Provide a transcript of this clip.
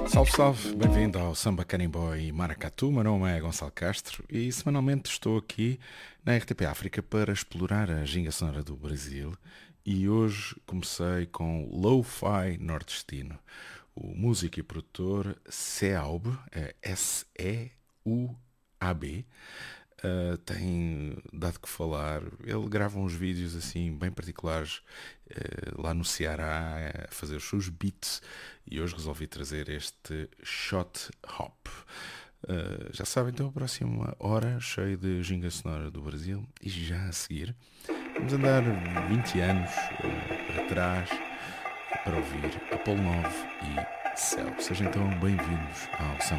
Salve, salve, bem-vindo ao Samba Carimbó e Maracatu. Meu nome é Gonçalo Castro e semanalmente estou aqui na RTP África para explorar a ginga sonora do Brasil e hoje comecei com Lo-Fi Nordestino. O músico e produtor Seaub, Seub, tem dado que falar. Ele grava uns vídeos assim bem particulares lá no Ceará a fazer os seus beats e hoje resolvi trazer este Shot Hop. Já sabem, então a próxima hora cheia de ginga sonora do Brasil e já a seguir vamos andar 20 anos para trás para ouvir Apolo 9 e Céu. Sejam então bem-vindos ao Samba